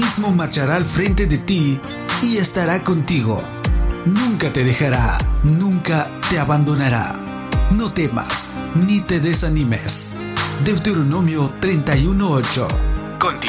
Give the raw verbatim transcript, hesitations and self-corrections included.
mismo marchará al frente de ti y estará contigo. Nunca te dejará, nunca te abandonará. No temas, ni te desanimes. Deuteronomio treinta y uno ocho. Contigo.